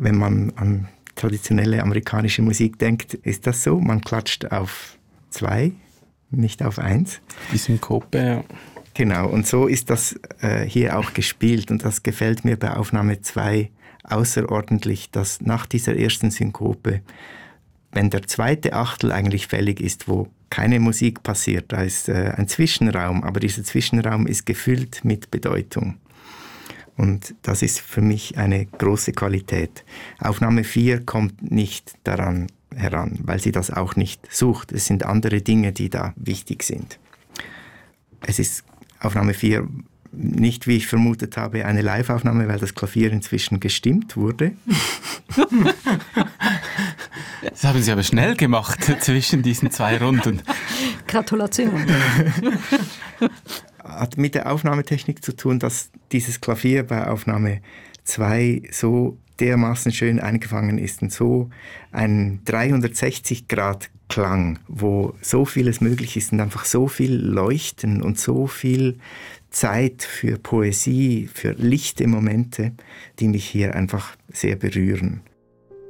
wenn man an traditionelle amerikanische Musik denkt, ist das so. Man klatscht auf 2, nicht auf 1. Die Synkope, ja. Genau, und so ist das hier auch gespielt. Und das gefällt mir bei Aufnahme 2 außerordentlich, dass nach dieser ersten Synkope, wenn der zweite Achtel eigentlich fällig ist, wo keine Musik passiert, da ist ein Zwischenraum, aber dieser Zwischenraum ist gefüllt mit Bedeutung. Und das ist für mich eine große Qualität. Aufnahme 4 kommt nicht daran heran, weil sie das auch nicht sucht. Es sind andere Dinge, die da wichtig sind. Es ist Aufnahme 4 nicht, wie ich vermutet habe, eine Live-Aufnahme, weil das Klavier inzwischen gestimmt wurde. Das haben Sie aber schnell gemacht zwischen diesen 2 Runden. Gratulation. Hat mit der Aufnahmetechnik zu tun, dass dieses Klavier bei Aufnahme 2 so dermaßen schön eingefangen ist und so ein 360-Grad-Klang, wo so vieles möglich ist und einfach so viel Leuchten und so viel Zeit für Poesie, für lichte Momente, die mich hier einfach sehr berühren.